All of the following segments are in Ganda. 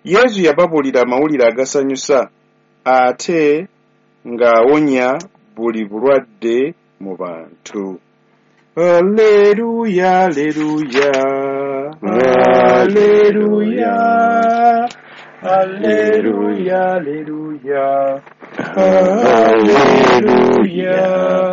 Yesu yababuulira amawulire agasanyusa ate ng'awonya buli bulwadde mu bantu. Haleluya, haleluya, haleluya, haleluya, haleluya, haleluya.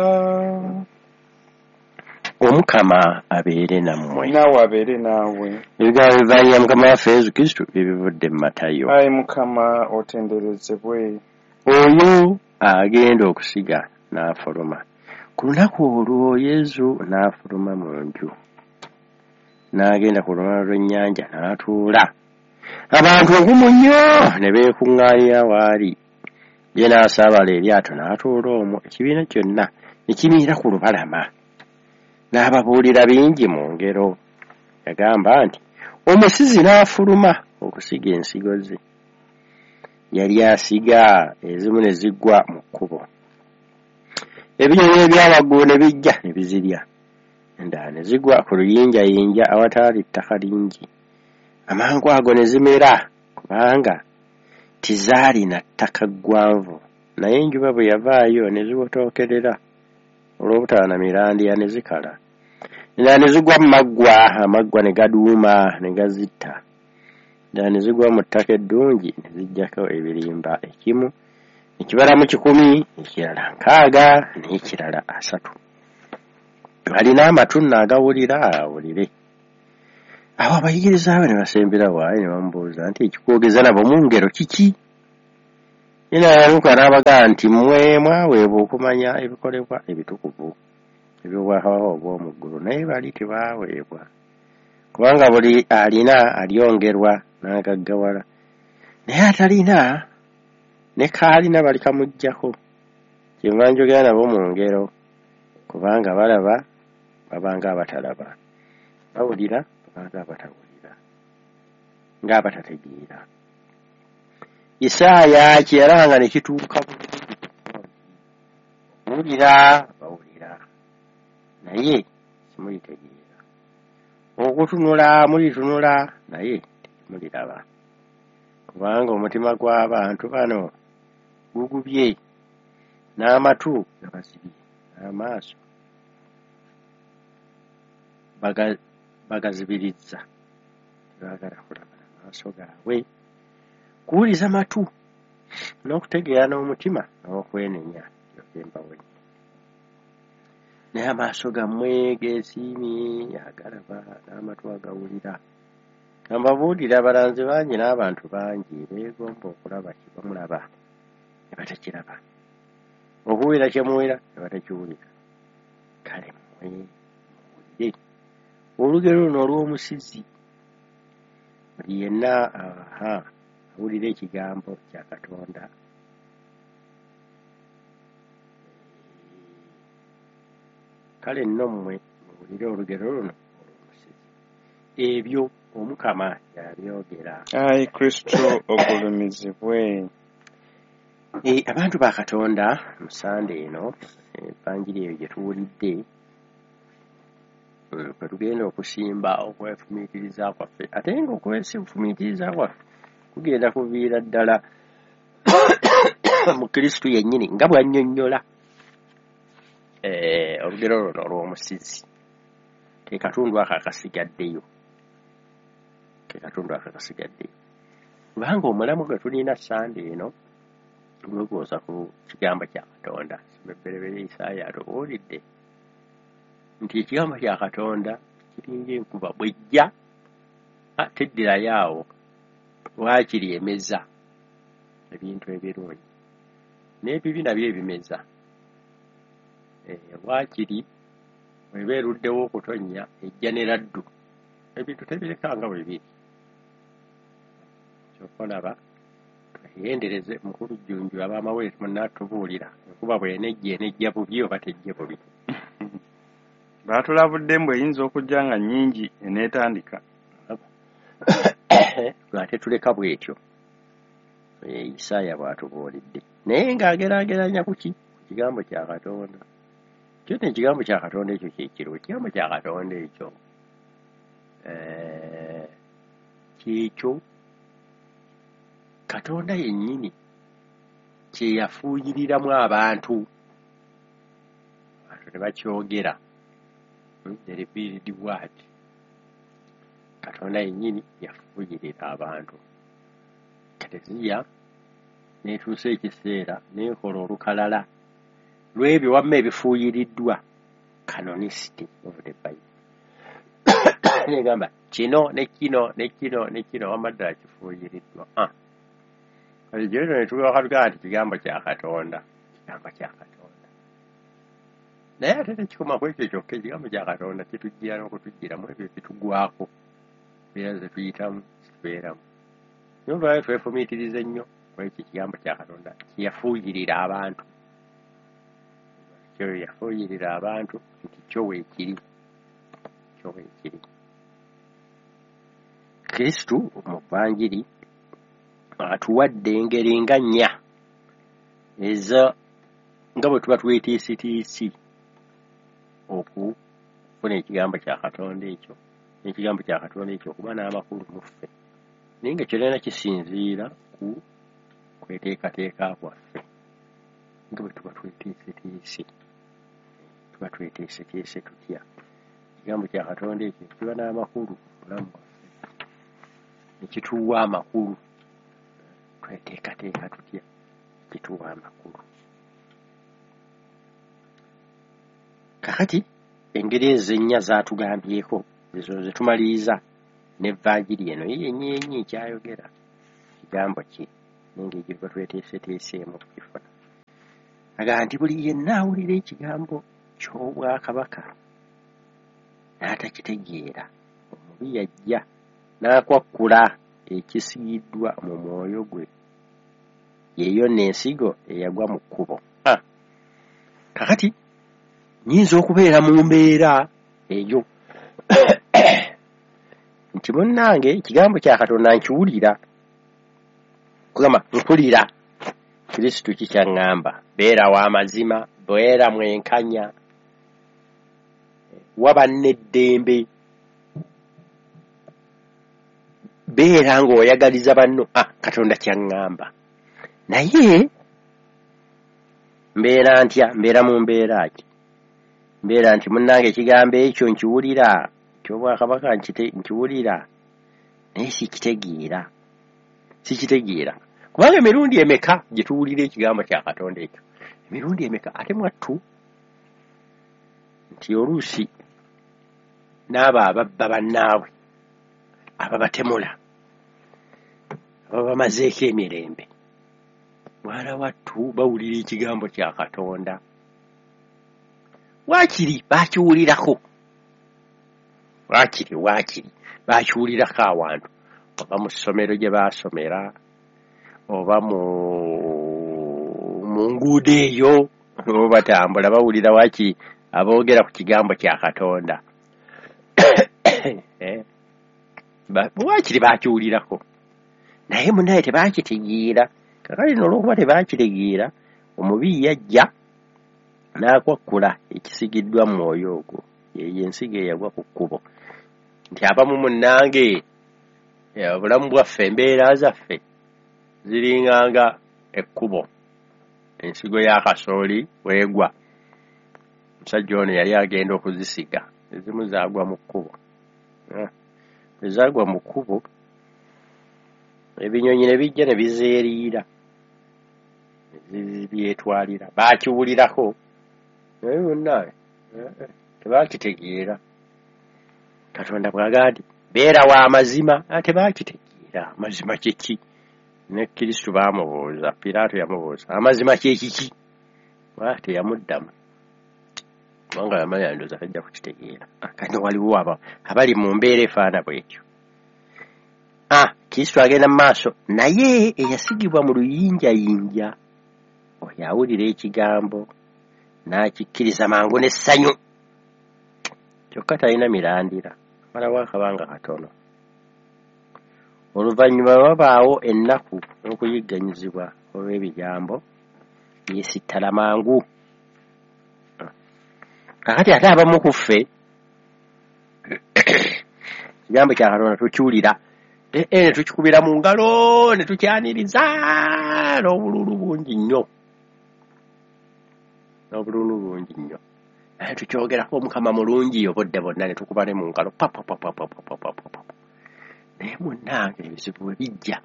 Omukama abeere nammwe. Naawe abeere naawe. Ebigambo biva Mukama waffe Yesu Kristo ebivudde mu Matayo. Ayi Mukama otenderezebwe. Oyo agenda okusiga n'afuluma. Ku lunaku olwo Yesu n'afuluma mu nju. N'agenda ku lubalama lw'ennyanja n'atuula. Abantu ogumu nnyo ne beekuŋŋaanira waali. Ye n'asaabala eryato n'atuula omwo. Ekibiina kyonna ne kimiira ku lubalama. N'ababuulira bingi mu ngero. Yagamba nti omusizi n'afuluma okusiga ensigo ze. Yali asiga, ezimu ne ziggwa mu kkubo. Ebinyonyi ebyawaggulu ne bijja ne bizirya. Endala ne zigwa ku luyinjayinja awataali ttaka lingi. Amangu ago ne zimera kubanga tizaalina ttaka ggwanvu. Naye enjuba bwe yavaayo ne ziwotookerera. Olw'obutaba na mirandiya ne zikala. Endala ne zigwa mu maggwa, amaggwa ne gaduuma ne gazitta. Endala ne zigwa mu ttaka eddungi ne zijjako ebirimba, ekimu ekibalamu 100, ekirala 60, n'ekirala 3. Alina amatu n'agawulira awulire. Awo abayigiriza be ne basembera waali ne bamubuuza nti ekikwogeza nabo mu ngero kiki? Ye n'alaluka n'abagamba nti mmwe mwaweebwa okumanya ebikolebwa ebitukuvu eby'obwakabaka obw'omu ggulu, naye bali tebaaweebwa. Kubanga buli alina alyongerwa n'agaggawala, naye atalina ne kaalina bali kamuggyako. Kyenva njogera nabo mu ngero, kubanga balaba babanga abatalaba, bawulira babanga abatawulira, ng'abatategeera. Isaaya kye yalanga ne kituuka bulungi. Okuwulira bawulira, naye simulitegeera. Okutunula mulitunula, naye temuliraba. Kubanga omutima gw'abantu bano gugubye, n'amatu gabasibye, n'amaaso bagazibirizza. Tebaagala kulaba n'amaaso gaabwe, kuwuliza matu, n'okutegeera n'omutima n'okwenenya by'embawenye. Naye amaaso gammwe geesiimye agalaba, n'amatu agawulira. Mbabuulira abalanzi bangi n'abantu bangi beegomba okulaba kye bamulaba ne batakiraba, okuwulira kye muwulira ne batakiwulira. Kale mmwe muwulire olugero luno olw'omusizi. Buli yenna awulira ekigambo kya Katonda kale nno mmwe muwulire olugero luno olw'omusizi. Ebyo Omukama yabyogera. Ayi Kristo ogulumizibwe. Abantu ba Katonda mu Sande eno evanjiri eyo gye tuwulidde, kwe tugenda okusimba okwefumiitiriza kwaffe, ate nga okwefumiitiriza kwaffe kugenda kuviira ddala mu Kristo yennyini nga bw'annyonnyola olugero luno olw'omusizi. Ke katundu ako akasigaddeyo, kubanga omulamu gwe tulina Sande eno gwegwoza ku kigambo kya Katonda. Ebberebere Isaaya atubuulidde nti ekigambo kya Katonda kiringa enkuba bw'ejja teddirayo awo, waakiri emeza ebintu ebirungi n'ebibi nabyo ebimeza. Waakiri bw'eba eruddewo okutonnya ejja ne laddu, ebintu tebirekanga bwe biri. Ky'olaba tweyendereze mukulu Jjunju ab'amawulire munnatubuulira enkuba bw'enejja bubi oba tejje bubi. Baatulabudde mbu eyinza okujja nga nnyingi eneetandika. Ate tuleka bw'etyo. Isaaya bw'atubuulidde, naye ng'ageraageranya ku kigambo kya Katonda. Kyo ne ekigambo kya Katonda ekyo kyekiro. Ekigambo kya Katonda ekyo kyekyo Katonda yennyini kye yafuuyiriramu abantu ne bakyogera. The revealed word. Katonda yennyini yafuuyirira abantu. Eklezia n'etuusa ekiseera n'ekola olukalala lw'ebyo wamma ebifuuyiriddwa canonicity of the Bible. Negamba kino ne kino ne kino ne kino wamma ddala kifuuyiriddwa. Kati gyeno ne tulyoka tugamba nti kigambo kya Katonda. Kigambo kya Katonda. Naye ate tekikoma ku ekyo kyokka, ekigambo kya Katonda kitujjira n'okutujjiramu ebyo bitugwako. Era ze tuyitamu zitubeeramu. Niyo lwaki twefumiitiriza ennyo ku ekyo ekigambo kya Katonda kyeyafuuyirira abantu. Kyo yafuuyirira abantu nti kyo weekiri. Kyo weekiri. Kristu mu Vvanjiri atuwadde engeri nga nnya eza nga bwe tuba twetiisitiisi okufuna ekigambo kya Katonda ekyo, n'ekigambo kya Katonda ekyo okuba n'amakulu mu ffe. Naye nga kyonna kisinziira ku kweteekateeka kwaffe. Nga bwe tuba twetiisitiisi. Tuba twetiisitiisi tutya. Ekigambo kya Katonda ekyo kiba n'amakulu mulamu waffe. Ne kituwa amakulu. Tweteekateeka tutya. Kituwa amakulu. Kakati engeri ezo ennya zaatugambyeko ezo ze tumaliriza n'Evvanjiri eno yennyini kyayogera kigambo ki n'engeri gye tuba tweteeseteeseemu okukifuna. Agamba nti buli yenna awulira ekigambo ky'obwakabaka n'atakitegeera, omubi yajja n'akwakkula ekisigiddwa mu mwoyo gwe, yeeyo n'ensigo eyagwa mu kkubo. Kakati nnyinza okubeera mu mbeera eyo nti munnange ekigambo kya Katonda nkiwulira, kugamba mpulira Kristo kikyaŋŋamba, beera w'amazima, beera mwenkanya, waba n'eddembe, beera ng'oyagaliza banno. Katonda kyaŋŋamba. Naye mbeera ntya? Mbeera mu mbeera ki? Mbeera nti munnange ekigambo ekyo nkiwulira, ky'obwakabaka nkiwulira, naye sikitegeera. Kubanga emirundi emeka gye tuwulira ekigambo kya Katonda ekyo? Emirundi emeka? Ate mwattu nti oluusi n'abo ababba bannaabwe, ababatemula, ababamazeeko emirembe, mwana wattu bawulira ekigambo kya Katonda. Waakiri baakiwulirako. Waakiri baakiwulirako awantu, oba mu ssomero gye baasomera, oba mu nguudo eyo oba batambula bawulira waakiri aboogera ku kigambo kya Katonda. Waakiri baakiwulirako, naye munnaye tebaakitegeera. Kakati n'olwokuba tebaakitegeera, omubi yajja n'akwakkula ekisigiddwa mu mwoyo ogwo, yeeyo ensigo eyagwa ku kkubo. Nti abamu munnange obulamu bwaffe, embeera zaffe ziringanga ekkubo, ensigo ya kasooli weegwa. Omusajja ono yali agenda okuzisiga, ezimu zaagwa mu kkubo. Bwe zaagwa mu kkubo, ebinyonyi ne bijja ne bizeeriira, ne byetwalira. Baakiwulirako naye bonna tebaakitegeera. Katonda bw'agamba nti beera w'amazima, tebaakitegeera. Amazima kye ki? Ne Kristo baamubuuza, Piraato yamubuuza, amazima kye kiki? Teyamuddamu, kubanga yamanya ndowooza tajja kukitegeera. Kati waliwo abali mu mbeera efaana bw'etyo. Kristo agenda mu maaso, naye eyasigibwa mu luyinjayinja, oyo awulira ekigambo n'akikkiriza mangu n'essanyu, kyokka talina mirandira, malawo akabanga katono. Oluvannyuma wabaawo ennaku n'okuyigganyizibwa olw'ebigambo, yeesittala mangu. Kakati ate abamu ku ffe ekigambo kya Katonda tukiwulira, ne tukikubira mu ngalo ne tukyaniriza n'obululu bungi nnyo naye tukyogerako Mukama mulungi obudde bonna ne tukuba ne mu ngalo naye munnange ebizibu bwe bijja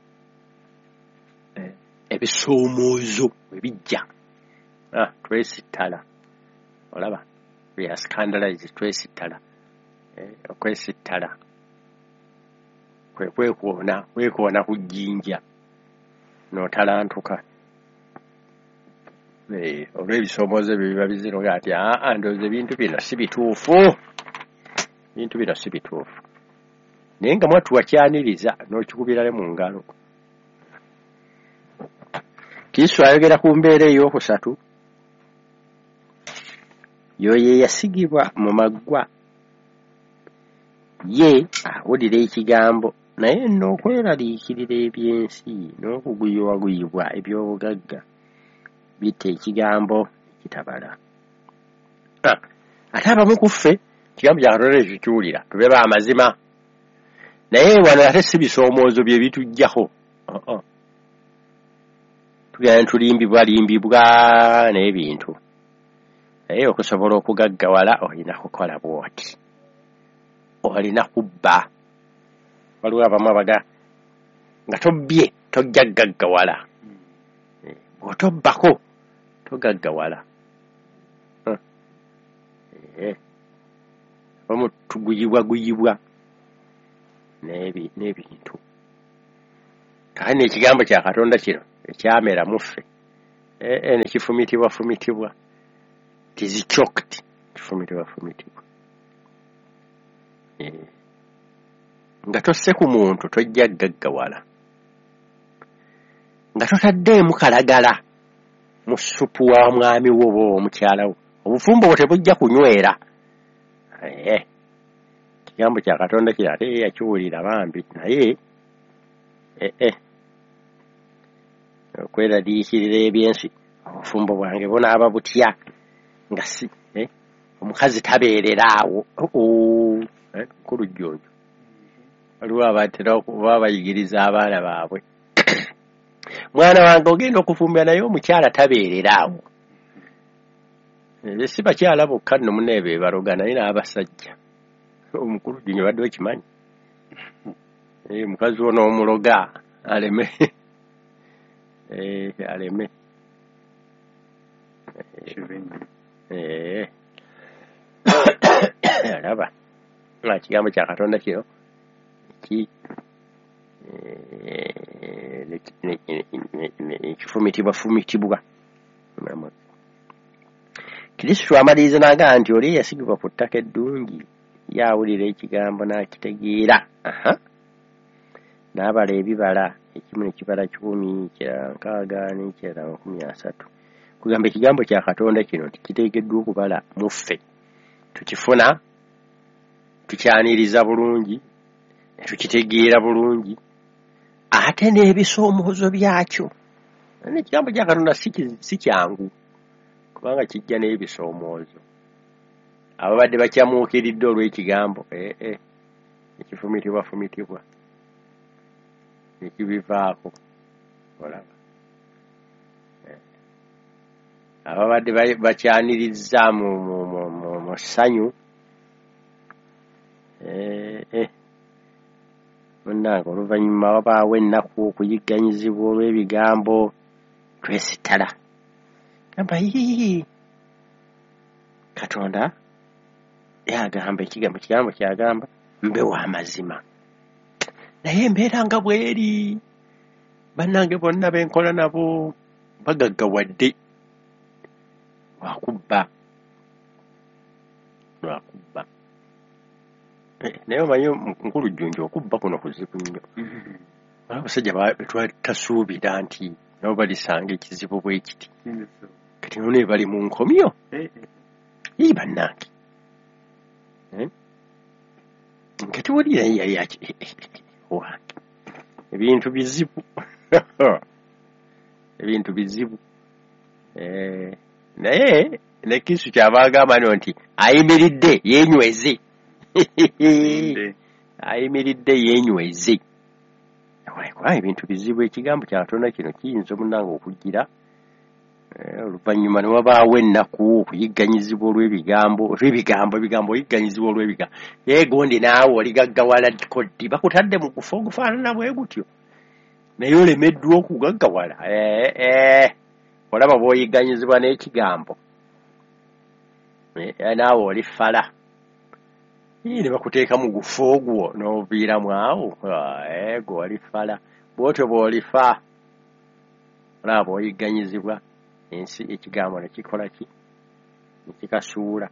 ebisoomoozo bwe bijja twesittala olaba we are scandalized twesittala okwesittala kwekoona ku jjinja n'otalantuka olw'ebisoomoozo ebyo biba biziroga ati ndowooza ebintu bino si bituufu naye nga mwattu wakyaniriza n'okikubirale mu ngalo. Kristo ayogera ku mbeera ey'okusatu y'oyo eyasigibwa mu maggwa ye awulira ekigambo naye n'okweraliikirira eby'ensi n'okuguyibwaguyibwa eby'obugagga bitta ekigambo ekitabala. Ate abamu ku ffe ekigambo kya Katonda ekikiwulira tube ba mazima naye wano ate si bisoomoozo bye bitujjako tugenda tulimbibwa n'ebintu naye okusobola okugaggawala olina kukola bw'oti olina kubba. Waliwo abamu abaga nga tobbye tojja gaggawala bw'otobbako togaggawala. Abamu tuguyibwaguyibwa n'ebintu kale n'ekigambo kya Katonda kino ekyamera mu ffe ne kifumitibwa tizichoked kifumitibwa nga tosse ku muntu tojja gaggawala nga totaddeemu kalagala mu supu wa mwami wo oba omukyala wo obufumbo bwo tebujja kunywera. Ekigambo kya Katonda kiri ate yakiwulira bambi naye okweraliikirira eby'ensi obufumbo bwange bunaaba butya nga si omukazi tabeerera awo kulujjonjo. Waliwo abatera okuba bayigiriza abaana baabwe mwana wange ogenda okufumbira naye omukyala tabeerera awo. Si bakyala bokka nno muneebe baroga naye n'abasajja omukulu ginyo badde okimanyi mukazi wo n'omuloga aleme alaba ekigambo kya Katonda kino kifumitibwa. Kristo amaliriza n'agamba nti oli yasigibwa ku ttaka eddungi yaawulira ekigambo n'akitegeera n'abala ebibala ekimu nekibala 10 ekirala 60 n'ekirala 30. Kugamba ekigambo kya Katonda kino tikiteekeddwa okubala mu ffe tukifuna tukyaniriza bulungi ne tukitegeera bulungi ate n'ebisoomoozo byakyo. Ekigambo kya Katonda si kyangu kubanga kijja n'ebisoomoozo. Ababadde bakyamuukiridde olw'ekigambo ekifumitibwa ekibivaako olaba ababadde bakyaniriza mu ssanyu munnange oluvannyuma wabaawo ennaku okuyigganyizibwa olw'ebigambo twesittala gamba Katonda yagamba ekigambo kyagamba mbe w'amazima naye embeera nga bweri bannange bonna benkola nabo bagaggawadde lwakubba naye omanyi nkulu jjunja okubba kuno kuzibu nnyo. Abasajja betwatasuubira nti nabo balisanga ekizibu bwe kiti kati none bali mu nkomyo bannange nkati wulira yali wange ebintu bizibu naye ne Kristo kyaba agamba nti ayimiridde yenyweze ayimiridde yenyweze kubanga ebintu bizibu ekigambo kya Katonda kino kiyinza omunnange okugira oluvannyuma ne wabaawo ennaku okuyigganyizibwa olw'ebigambo oyigganyizibwa olw'ebigambo yeegondi naawe oligaggawala koddi bakutadde mu kufa ogufaanana bwe gutyo naye olemeddwa okugaggawala olaba bw'oyigganyizibwa n'ekigambo naawe oli fala ne bakuteeka mu gufa ogwo n'oviiramu awo gwe oli fala bw'otyo bw'olifa olaba bw'oyigganyizibwa ensi ekigambo ne kikola ki ne kikasuula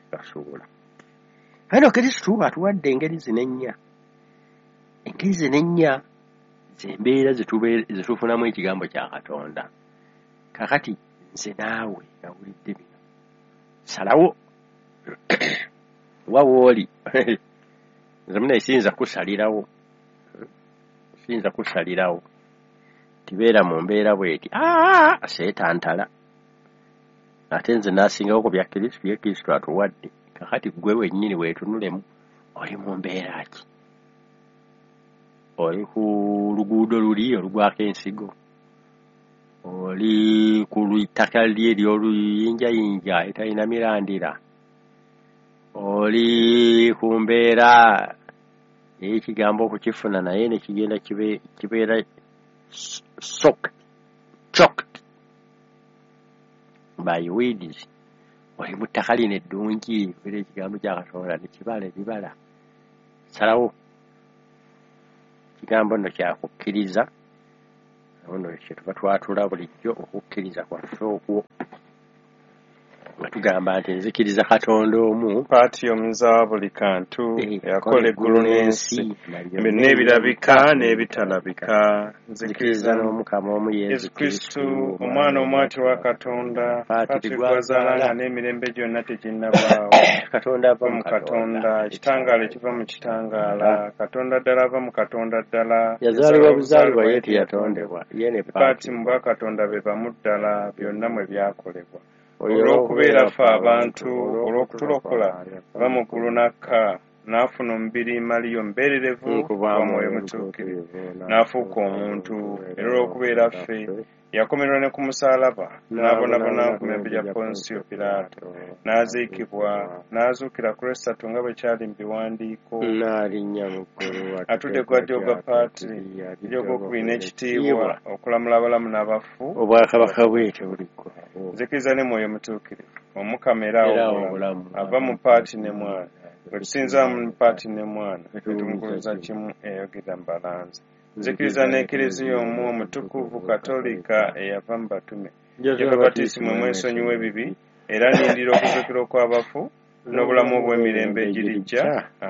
kale Kristo atuwadde engeri zino ennya zembeera zetufunamu ekigambo kya Katonda. Kakati nze naawe nawulidde bino salawo wawooli nze muna siyinza kusalirawo tibeera mu mbeera bweti seetantala ate nze naasingawo ku bya Kristo ye Kristo atuwadde. Kakati gwe wennyini weetunulemu oli mu mbeera ki? Oli ku luguudo luli olugwako ensigo, oli ku ttaka lye ery'oluyinjayinja etalina mirandira, oli ku mbeera ey'ekigambo okukifuna naye ne kigenda kibeera choked by weeds, oli mu ttaka lino eddungi era ekigambo kya Katonda ne kibala ebibala. Salawo ekigambo nno kyakukkiriza, nno kye tuba twatula bulijjo okukkiriza kwaffe okwo nga tugamba nti nzikiriza Katonda omu paati omuza buli kantu yakola eggulu n'ensi byonna ebirabika n'ebitalabika. nzikiriza n'Omukama omu Yesu Kristo omwana omwati wa Katonda paati gwazaala n'emirembe gyonna teginnabaawo. Katonda ava mu Katonda, ekitangaala ekiva mu kitangaala, Katonda ddala ava mu Katonda ddala. Yazaalibwa buzaalibwa ye teyatondebwa, ye ne paati mu Bakatonda be bamu ddala byonna mwe byakolebwa. Olw'okubeera ffe abantu, olw'okutulokola ava mu ggulu n'akka, n'afuna omubiri Maliyo mbeererevu kuva Mwoyo Mutuukirivu, n'afuuka omuntu, era olw'okubeera ffe yakomererwa ne ku musaalaba, n'abonabona ku mirembe gya Ponsiyo Piraato, n'aziikibwa, n'azuukira ku lw'essatu nga bwe kyali mu biwandiiko, n'alinnya mu ggulu, atudde ku ddyo gwa paati ery'ogwokubiri n'ekitiibwa okulamula abalamu n'abafu, obwakabaka bwe tebuliggwaawo. Nzikiriza ne Mwoyo Mutuukirivu, Omukama era obulamu, ava mu paati ne Mwana, bwe tusinza mu paati ne Mwana, tetumukuliza kimu eyogera mbalanzi. Nzikiriza n'Eklezia omu omutukuvu Katolika eyava mu batume, gye babatisimu mwesonyiwa ebibi, era nindira okuzuukira okw'abafu n'obulamu obw'emirembe egirijja.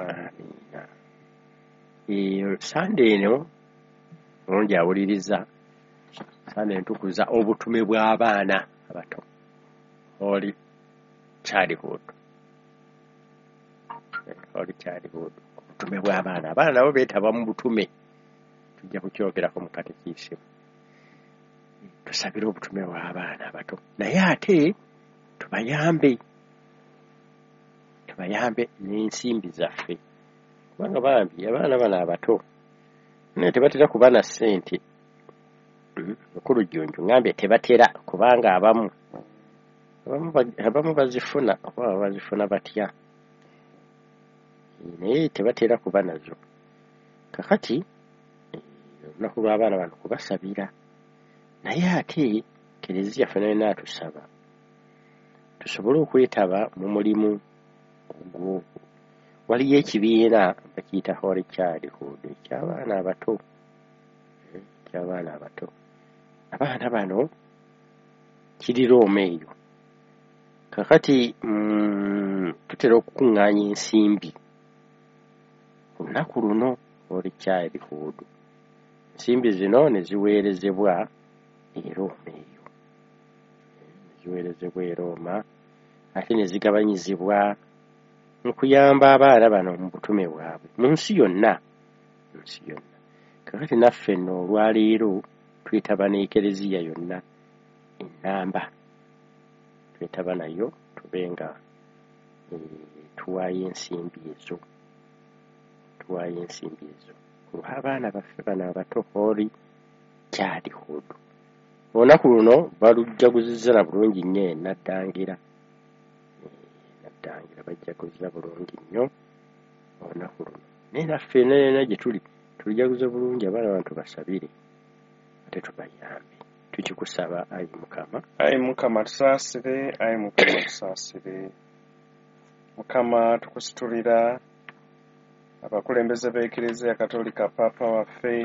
Sande eno olungi awuliriza, sande entukuza obutume bw'abaana abato, oli childhood, obutume bw'abaana. Abaana nabo beetaba mu butume, tujja kukyogerako mu katekisimu. Tusabire obutume bw'abaana abato, naye ate tubayambe n'ensimbi zaffe, kubanga bambi abaana bano abato naye tebatera kuba na ssente. Mukulu Jjunju ngambye tebatera, kubanga abamu bazifuna, oba bazifuna batya, naye tebatera kuba nazo. Kakati olunaku lw'abaana bano kubasabira, naye ate Eklezia ffe nayo n'atusaba tusobole okwetaba mu mulimu ogwo. Waliyo ekibiina bakiyita Holy Childhood eky'abaana abato, abaana bano kiri Rooma eyo. Kakati tutera okukuŋŋaanya ensimbi ku lunaku luno Holy Childhood. Ensimbi zino ne ziweerezebwa e Roma, ate ne zigabanyizibwa mu kuyamba abaana bano mu butume bwabwe mu nsi yonna. Kakati naffe nno olwaleero twetaba n'Eklezia yonna ennamba, twetaba nayo tube nga tuwaayo ensimbi ezo. bazzukulu abaana baffe bano abato holi childhood olunaku luno balujjaguzizza na bulungi nnyo naddangira bajjaguza bulungi nnyo olunaku luno naye naffe nena gye tuli tulijaguza bulungi abaana bantu basabire ate tubayambe tukikusaba ayi mukama tusaasire ayi mukama tusaasire mukama tukusitulira abakulembeze b'Eklezia Katolika Papa waffe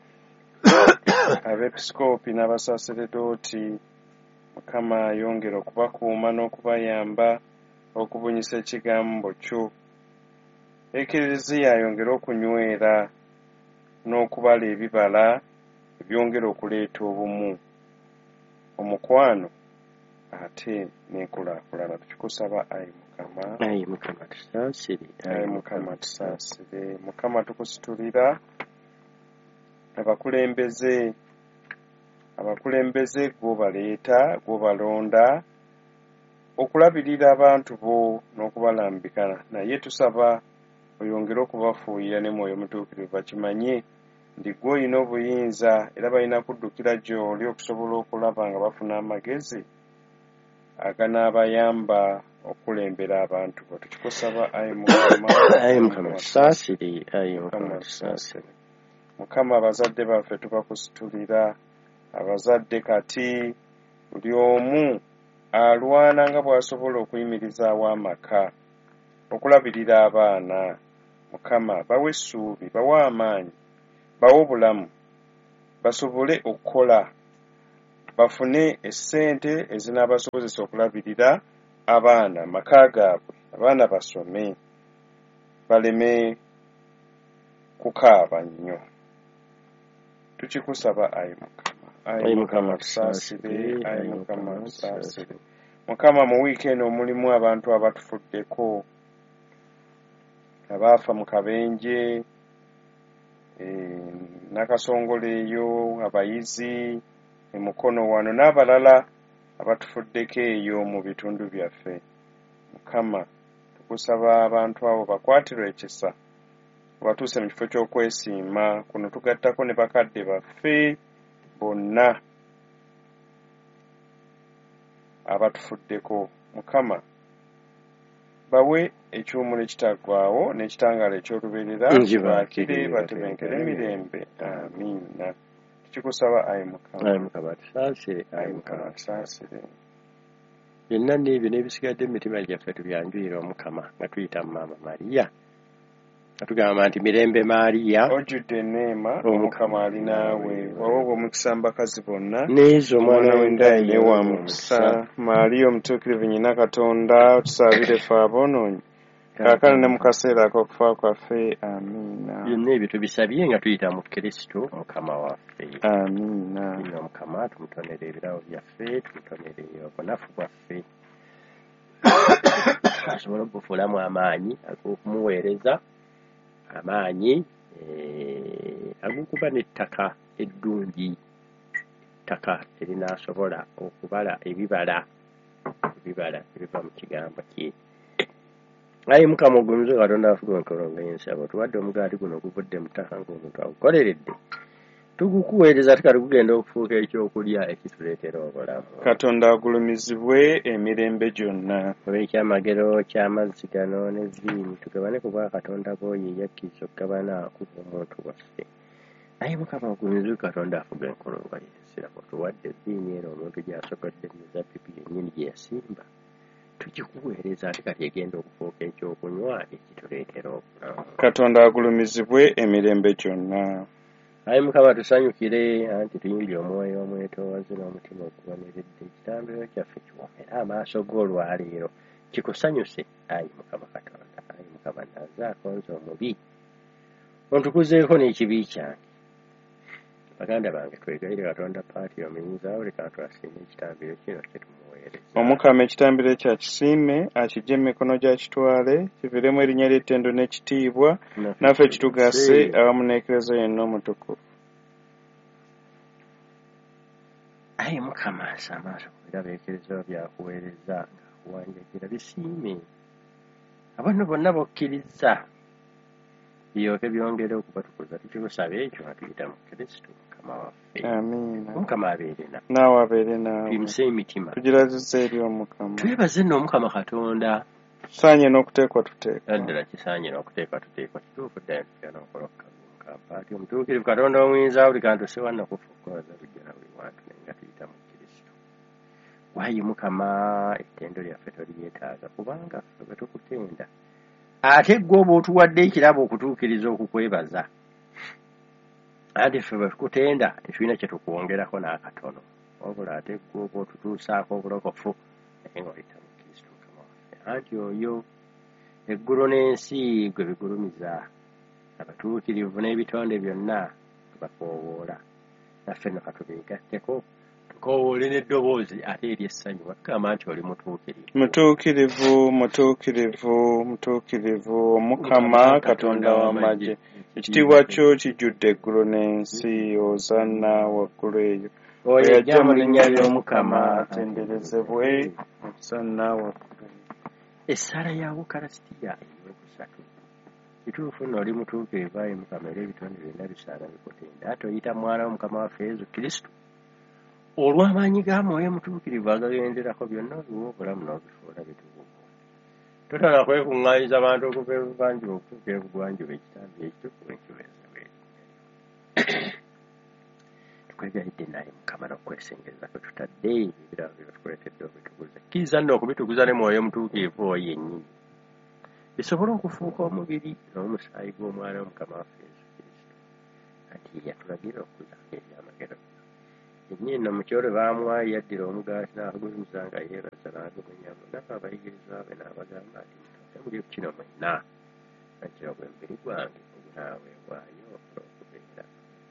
abepisikoopi n'abasaaseredooti mukama yongera okubakuuma n'okubayamba okubunyisa ekigambo kyo Eklezia yongera okunywera n'okubala ebibala ebyongera okuleeta obumu omukwano ate n'enkulaakulana tukikusaba ayi mukama tusaasire ayi mukama tusaasire mukama tukusitulira abakulembeze gw'obaleeta gw'obalonda okulabirira abantu bo n'okubalambikana naye tusaba oyongere okubafuuyira ne mwoyo mutuukirivu bakimanye ndi gwe olina obuyinza era balina kuddukira gy'oli okusobola okulaba nga bafuna amagezi aganaabayamba okulembera abantu bo tukikusaba ayi mukama tusaasire ayi mukama tusaasire mukama abazadde baffe tubakusitulira abazadde kati buli omu alwana nga bw'asobola okuyimirizaawo amaka okulabirira abaana mukama bawe essuubi bawe amaanyi bawe obulamu basobole okukola bafune essente ezinaabasobozesa okulabirira abaana maka gaabwe abaana basome baleme kukaaba nnyo tukikusaba ayi mukama tusaasire ayi mukama tusaasire mukama mu wiiki eno omulimu abantu abatufuddeko abaafa mu kabenje nakasongola eyo abayizi emukono wano n'abalala abatufuddeko eyo mu bitundu byaffe mukama tukusaba abantu abo bakwatirwe ekisa batuuse mu kifo ky'okwesiima kuno tugattako ne bakadde baffe bonna abatufuddeko mukama bawe ekyumula ekitaggwaawo n'ekitangaala eky'olubeerera bakire batebenkere emirembe amiina tukikusaba ayi mukama tusaasire ayi mukama tusaasire byonna n'ebyo n'ebisigadde mu mitima gyaffe tubyanjulire omukama nga tuyita mu maama Mariya tugamba nti mirembe Mariya ojjudde enneema omukama ali naawe wawoobwa omukisa mu bakazi bonna n'ezo omwana w'endaayi wa mukisa Mariya omutuukirivu nnyina Katonda otusaabire ffe aboonoonyi kaakano ne mu kaseera ak'okufa kwaffe amiina byonna ebyo tubisabye nga tuyita mu Kristo mukama waffe amiina ino mukama tumutonere ebirawo byaffe tumutonere obunafu bwaffe asobole okufuulamu amaanyi ag'okumuweereza amaanyi ag'okuba n'ettaka eddungi ettaka erinaasobola okubala ebibala ebiva mu kigambo kye ayi mukama ogumize Katonda afuga enkolongo y'ensabo tuwadde omugaati guno oguvudde mu ttaka ng'omuntu agukoleredde tugukuweereza ate kati gugenda okufuuka ekyokulya ekituleetera obulamu Katonda agulumizibwe emirembe gyonna olw'ekyamagero ky'amazzi gano ne viini tugabane ku bwa Katonda bw'oyo eyakkiriza okugabana ku bw'omuntu bwaffe ayi mukama ogulumizibwe Katonda afuga enkolongo y'ensabo tuwadde viini era omuntu gy'asogodde emizabbibu yennyini gye yasimba tugikuweereza ate kati egenda okufuuka ekyokunywa ekituleetera obulamu Katonda agulumizibwe emirembe gyonna ayi mukama tusanyukire anti tuyimbye omwoyo omwetoowaze n'omutima oguboneredde ekitambiro kyaffe kiwomera amaaso g'olwaleero kikusanyuse ayi mukama Katonda ayi mukama naze akonze omubi ontukuzeeko n'ekibi kyange baganda bange twegayire Katonda paati omuyinzaawo leka twasiime ekitambiro kino kyetumuweereza omukama ekitambiro ekya kisiime akijje mu mikono gy'akitwale kiviremu erinnya ly'ettendo n'ekitiibwa naffe kitugase awamu n'Eklezia yenna omutukuvu ayi mukama nsa amaaso ku birabo Eklezia byakuweereza ng'akuwanjagira bisiime abantu bonna bokkiriza biryoke byongere okubatukuza tukikusaba ekyo nga tuyita mu Kristo Mukama waffe. Amiina. Omukama abeere naffe. Naawe abeere naawe. Tuyimuse emitima. Tugiraziza eri Omukama. Twebaze nno Omukama Katonda. Kisaanye n'okuteekwa tuteekwa. Ddala kisaanye n'okuteekwa tuteekwa. Kituufu ddala tutera n'okola okukampaati omutuukirivu Katonda omuyinza buli kantu siwanna kufukkooza bujjana buli wantu naye nga tuyita mu Kristo. Waayi Mukama ettendo lyaffe toliyeetaaga kubanga ffe bwe tukutenda. Ate ggwe oba otuwadde ekirabo okutuukiriza okukwebaza. Ate ffe bwe tukutenda tetulina kye tukwongerako n'akatono. Wabula ate ggwe oba otutuusaako obulokofu naye nga oyita mu Kristo Mukama waffe. Anti oyo eggulu n'ensi gwe bigulumiza, abatuukirivu n'ebitonde byonna tubakoowoola. Naffe nno katubeegatteko tukoowoole n'eddoboozi ate ery'essanyu bagamba nti oli mutuukirivu. Mutuukirivu Omukama Katonda w'amagye. Ekitiibwa kyo kijjudde eggulu n'ensi. Ozanna waggulu eyo. Oyo ajja mu linnya ly'Omukama atenderezebwe. Ozanna waggulu eyo. Essala ya Wukalasitiya ey'okusatu. Kituufu nno oli mutuukirivu ayi Mukama era ebitonde byonna bisaana bikutenda. Ate oyita mwana w'Omukama waffe Yesu Kristo. Olw'amaanyi ga Mwoyo Mutuukirivu agagenderako byonna obiwa obulamu n'obifuula bituufu. Totala kwekuŋŋaanyiza abantu okuva ebuvanjuba okutuuka ebugwanjuba ekitambi ekitukuvu ekiweereza bw'erinnya. Tukwegayidde naye Mukama n'okwesengeza kwe tutadde ebirabo bye batukuleetedde obitukuze. Kkiriza nno okubitukuza ne Mwoyo Mutuukirivu oyo yennyini bisobole okufuuka omubiri n'omusaayi gw'omwana w'Omukama waffe Yesu Kristo. Kati yatulagira okuzaako ebyamagero. Yennyini nno mu kyole baamuwaayo yaddira omugaati n'aguzuuza nga yeebaza n'agumenyamu. Nabo abayigirizwa be n'abagamba nti mutonde mulye ku kino mwenna. Nakino gwe mubiri gwange ogunaaweebwayo olw'okubeera.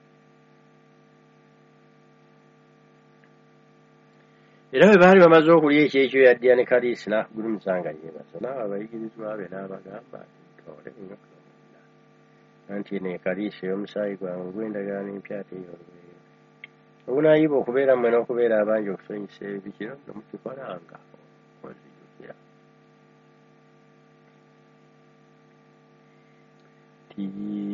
Era bwe baali bamaze okulya ekyekyo yaddira ne kaliisi n'akugulumiza nga yeebaza. Nabo abayigirizwa be n'abagamba nti mutonde mulye ku kino mwenna. Anti eno ekaliisi ey'omusaayi gwange gw'endagaano empya ate ey'olweyo. Obunaayibwa okubeera mmwe n'okubeera abangi okusonyisa ebibi kino nno mukikolanga okunzijukira.